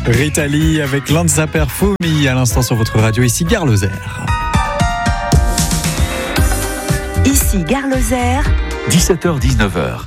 Rita Lee avec Lanza Perfumi à l'instant sur votre radio, ici Gare Lozère. Ici Gare Lozère, 17h-19h.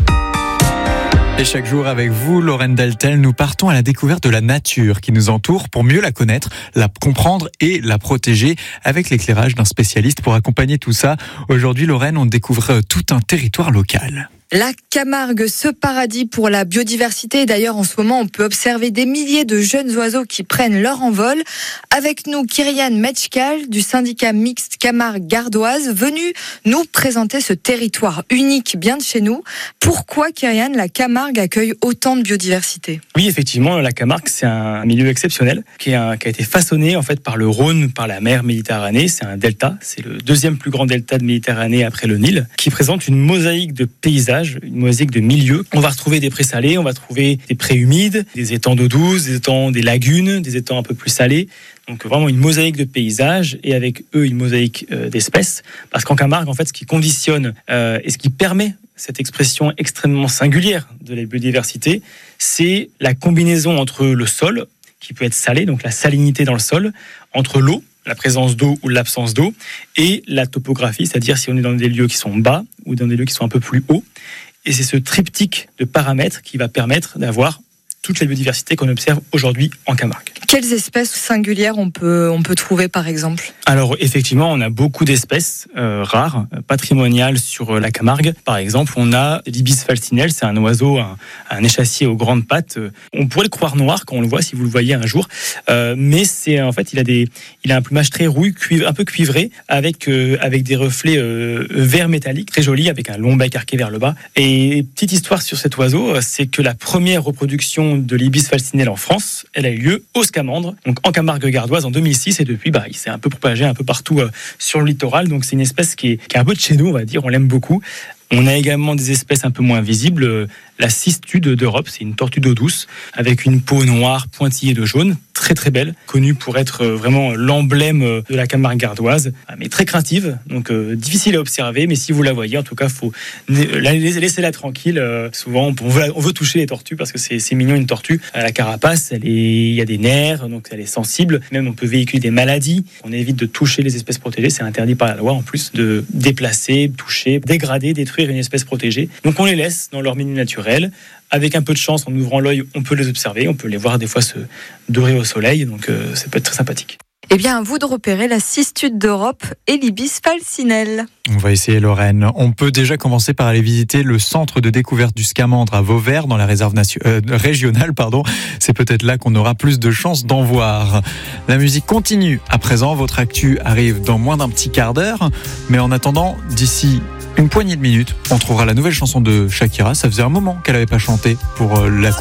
Et chaque jour avec vous, Lorraine Deltel, nous partons à la découverte de la nature qui nous entoure pour mieux la connaître, la comprendre et la protéger avec l'éclairage d'un spécialiste. Pour accompagner tout ça, aujourd'hui, Lorraine, on découvre tout un territoire local. La Camargue, ce paradis pour la biodiversité. D'ailleurs, en ce moment, on peut observer des milliers de jeunes oiseaux qui prennent leur envol. Avec nous, Kyrian Metchkal du syndicat mixte Camargue Gardoise, venu nous présenter ce territoire unique bien de chez nous. Pourquoi, Kyrian, la Camargue accueille autant de biodiversité ? Oui, effectivement, la Camargue, c'est un milieu exceptionnel qui a été façonné en fait par le Rhône, par la mer Méditerranée. C'est un delta, c'est le deuxième plus grand delta de Méditerranée après le Nil, qui présente une mosaïque de paysages, une mosaïque de milieux. On va retrouver des prés salés, on va trouver des prés humides, des étangs d'eau douce, des étangs, des lagunes, des étangs un peu plus salés. Donc vraiment une mosaïque de paysages et avec eux une mosaïque d'espèces. Parce qu'en Camargue, en fait, ce qui conditionne et ce qui permet cette expression extrêmement singulière de la biodiversité, c'est la combinaison entre le sol, qui peut être salé, donc la salinité dans le sol, entre l'eau, la présence d'eau ou l'absence d'eau, et la topographie, c'est-à-dire si on est dans des lieux qui sont bas ou dans des lieux qui sont un peu plus hauts. Et c'est ce triptyque de paramètres qui va permettre d'avoir toute la biodiversité qu'on observe aujourd'hui en Camargue. Quelles espèces singulières on peut trouver par exemple ? Alors effectivement, on a beaucoup d'espèces rares, patrimoniales sur la Camargue. Par exemple, on a l'ibis falcinelle, c'est un oiseau, un échassier aux grandes pattes. On pourrait le croire noir quand on le voit, si vous le voyez un jour, mais c'est en fait il a un plumage très rouille, un peu cuivré, avec des reflets vert métallique, très joli, avec un long bec arqué vers le bas. Et petite histoire sur cet oiseau, c'est que la première reproduction de l'ibis falcinelle en France, elle a eu lieu au Scamandre, donc en Camargue gardoise en 2006, et depuis il s'est un peu propagé un peu partout sur le littoral. Donc c'est une espèce qui est un peu de chez nous, on va dire, on l'aime beaucoup. On a également des espèces un peu moins visibles. La cistude d'Europe, c'est une tortue d'eau douce avec une peau noire pointillée de jaune, très très belle, connue pour être vraiment l'emblème de la Camargue gardoise, mais très craintive, donc difficile à observer. Mais si vous la voyez, en tout cas, faut laisser-la tranquille. Souvent, on veut toucher les tortues parce que c'est mignon, une tortue. La carapace, il y a des nerfs, donc elle est sensible. Même on peut véhiculer des maladies. On évite de toucher les espèces protégées, c'est interdit par la loi en plus de déplacer, toucher, dégrader, détruire une espèce protégée. Donc on les laisse dans leur milieu naturel. Avec un peu de chance, en ouvrant l'œil, on peut les observer, on peut les voir des fois se dorer au soleil, donc ça peut être très sympathique. Eh bien, à vous de repérer la cistude d'Europe et l'ibis falcinelle. On va essayer, Lorraine. On peut déjà commencer par aller visiter le centre de découverte du Scamandre à Vauvert, dans la réserve régionale. C'est peut-être là qu'on aura plus de chances d'en voir. La musique continue. À présent, votre actu arrive dans moins d'un petit quart d'heure. Mais en attendant, d'ici une poignée de minutes, on trouvera la nouvelle chanson de Shakira. Ça faisait un moment qu'elle n'avait pas chanté pour la Coupe